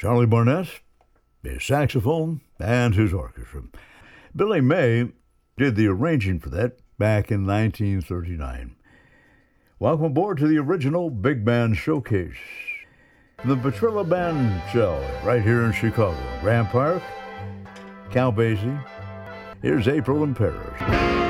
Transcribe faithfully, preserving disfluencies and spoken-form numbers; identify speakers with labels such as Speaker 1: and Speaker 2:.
Speaker 1: Charlie Barnet, his saxophone, and his orchestra. Billy May did the arranging for that back in nineteen thirty-nine. Welcome aboard to the original Big Band Showcase. The Petrillo Band Show, right here in Chicago. Grant Park, Cal Basie. Here's April in Paris.